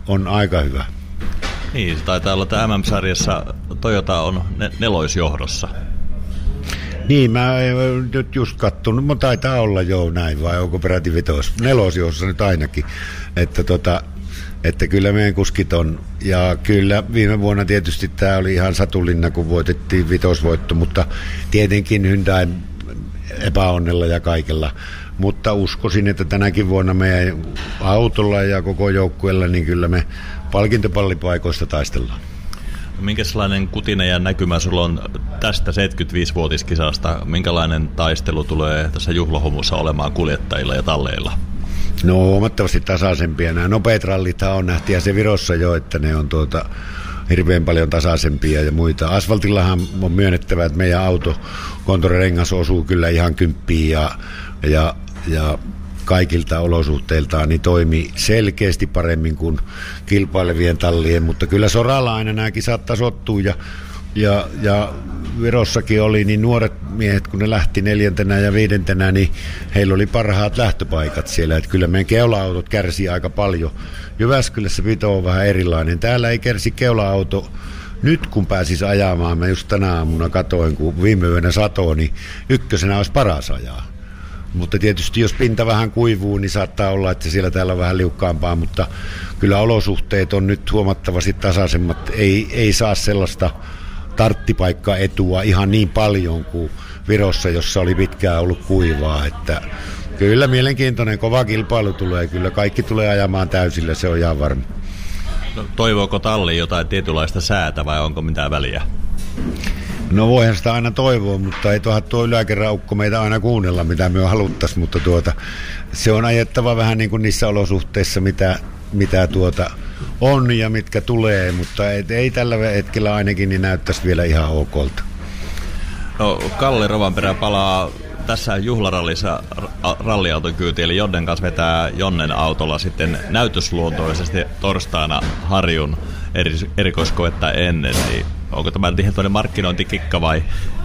on aika hyvä. Niin, se taitaa olla, että MM-sarjassa Toyota on nelosjohdossa. Niin, mä nyt just kattonut, mutta taitaa olla jo näin, vai onko peräti nelosjohdossa nyt ainakin, että kyllä meidän kuskit on, ja kyllä viime vuonna tietysti tämä oli ihan satulinna, kun voitettiin vitosvoitto, mutta tietenkin Hyundain epäonnella ja kaikella, mutta uskoisin, että tänäkin vuonna meidän autolla ja koko joukkueella, niin kyllä me palkintopallipaikoista taistellaan. Minkälainen kutina ja näkymä sulla on tästä 75-vuotiskisasta? Minkälainen taistelu tulee tässä juhlahumussa olemaan kuljettajilla ja talleilla? No huomattavasti tasaisempia. Nämä nopeat rallithan on nähty ja se Virossa jo, että ne on hirveän paljon tasaisempia ja muita. Asfaltillahan on myönnettävä, että meidän autokontorengas osuu kyllä ihan kymppiin ja kaikilta olosuhteiltaan niin toimii selkeästi paremmin kuin kilpailevien tallien, mutta kyllä soralla aina nämä kisat tasoittuu ja Virossakin oli niin nuoret miehet, kun ne lähti 4. ja 5, niin heillä oli parhaat lähtöpaikat siellä, että kyllä meidän keula-autot kärsii aika paljon. Jyväskylässä pito on vähän erilainen, täällä ei kärsi keula-auto. Nyt kun pääsis ajamaan, mä just tänä aamuna katoin, kun viime yönä satoi, niin ykkösenä olisi paras ajaa. Mutta tietysti jos pinta vähän kuivuu, niin saattaa olla, että siellä täällä on vähän liukkaampaa, mutta kyllä olosuhteet on nyt huomattavasti tasaisemmat. Ei saa sellaista tarttipaikkaetua ihan niin paljon kuin Virossa, jossa oli pitkään ollut kuivaa. Että kyllä mielenkiintoinen, kova kilpailu tulee. Kyllä kaikki tulee ajamaan täysillä, se on ihan varma. No, toivooko talli jotain tietynlaista säätä vai onko mitään väliä? No voihan sitä aina toivoa, mutta ei tuo yläkerran ukko meitä aina kuunnella, mitä me haluttaisiin, mutta se on ajettava vähän niin kuin niissä olosuhteissa, mitä on ja mitkä tulee, mutta ei tällä hetkellä ainakin niin näyttäisi vielä ihan okolta. No, Kalle Rovanperä palaa tässä juhlarallissa ralliauton kyytiin, eli Jonnen kanssa vetää Jonnen autolla sitten näytösluontoisesti torstaina Harjun erikoiskoetta ennen, niin onko tämä tietoinen markkinointikikka vai?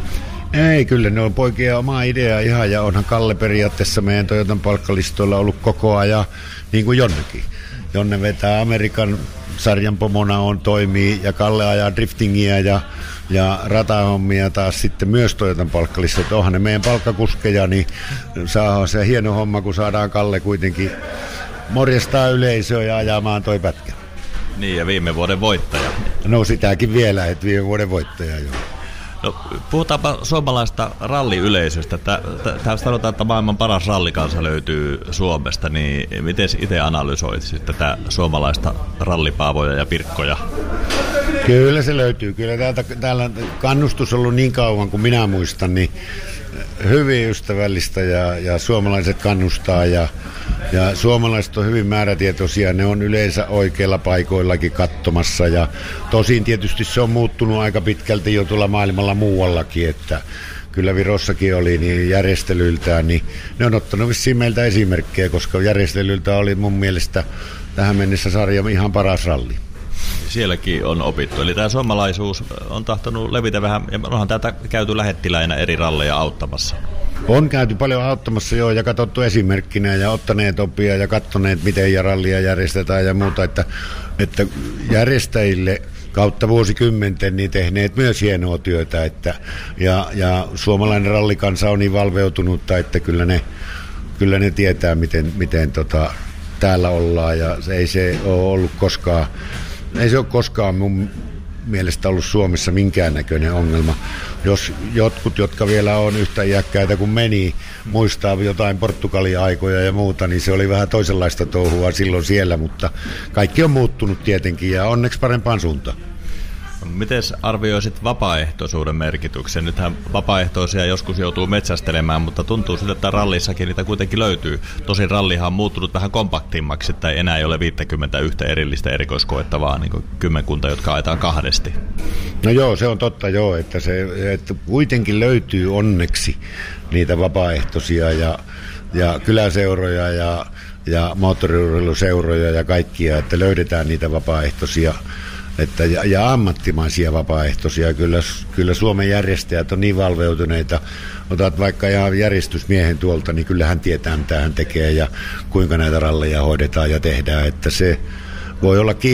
Ei, kyllä ne on poikien oma idea ihan, ja onhan Kalle periaatteessa meidän Toyotan palkkalistoilla ollut koko ajan, niin kuin Jonnekin. Jonne vetää Amerikan sarjan pomona toimii, ja Kalle ajaa driftingiä ja ratahommia taas sitten myös Toyotan palkkalistoilla. Onhan ne meidän palkkakuskeja, niin saa se hieno homma, kun saadaan Kalle kuitenkin morjestaa yleisöä ja ajamaan toi pätkä. Niin, ja viime vuoden voittaja. No sitäkin vielä, että viime vuoden voittaja jo. No, puhutaanpa suomalaista ralliyleisöstä. Täällä sanotaan, että maailman paras rallikansa löytyy Suomesta, niin miten itse analysoit tätä suomalaista rallipaavoja ja pirkkoja? Kyllä se löytyy. Kyllä täällä kannustus on ollut niin kauan kuin minä muistan, niin hyvin ystävällistä ja suomalaiset kannustaa ja suomalaiset on hyvin määrätietoisia, ne on yleensä oikeilla paikoillakin katsomassa ja tosin tietysti se on muuttunut aika pitkälti jo tuolla maailmalla muuallakin, että kyllä Virossakin oli niin järjestelyiltään, niin ne on ottanut vissiin meiltä esimerkkejä, koska järjestelyiltä oli mun mielestä tähän mennessä sarja ihan paras ralli. Sielläkin on opittu. Eli tämä suomalaisuus on tahtonut levitä vähän, ja onhan täältä käyty lähettiläinä eri ralleja auttamassa. On käyty paljon auttamassa jo ja katsottu esimerkkinä ja ottaneet oppia ja katsoneet, miten ja rallia järjestetään ja muuta, että järjestäjille kautta vuosikymmenten niin tehneet myös hienoa työtä, ja suomalainen rallikansa on niin valveutunutta, että kyllä ne tietää, miten täällä ollaan, ja ei se ole koskaan mun mielestä ollut Suomessa minkäännäköinen ongelma. Jos jotkut, jotka vielä on yhtä iäkkäitä kuin meni, muistaa jotain Portugalin aikoja ja muuta, niin se oli vähän toisenlaista touhua silloin siellä, mutta kaikki on muuttunut tietenkin ja onneksi parempaan suuntaan. Miten arvioisit vapaaehtoisuuden merkityksen? Nythän vapaaehtoisia joskus joutuu metsästelemään, mutta tuntuu siltä, että rallissakin niitä kuitenkin löytyy. Tosin rallihan on muuttunut vähän kompaktimmaksi, että enää ei ole 51 erillistä erikoiskoetta, vaan niin kymmenkunta, jotka ajetaan kahdesti. No joo, se on totta joo, että kuitenkin löytyy onneksi niitä vapaaehtoisia ja kyläseuroja ja moottoriurheiluseuroja ja kaikkia, että löydetään niitä vapaaehtoisia. Ja ammattimaisia vapaaehtoisia, kyllä Suomen järjestäjät on niin valveutuneita. Otat vaikka ihan järjestysmiehen tuolta, niin kyllä hän tietää, mitä hän tekee ja kuinka näitä ralleja hoidetaan ja tehdään, että se voi olla